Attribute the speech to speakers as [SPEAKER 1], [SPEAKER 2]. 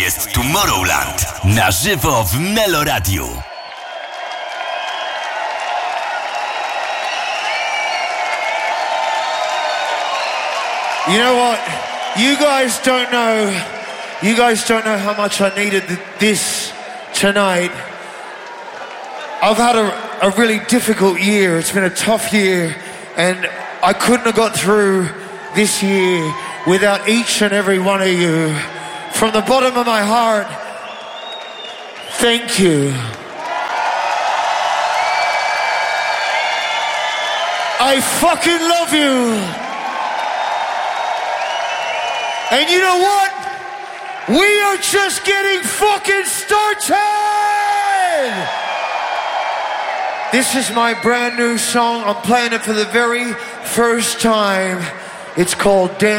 [SPEAKER 1] jest Tomorrowland na żywo w Meloradiu.
[SPEAKER 2] You know what? You guys don't know how much I needed this tonight. I've had a really difficult year. It's been a tough year, and I couldn't have got through this year without each and every one of you. From the bottom of my heart, thank you. I fucking love you. And you know what? We are just getting fucking started! This is my brand new song. I'm playing it for the very first time. It's called Dance.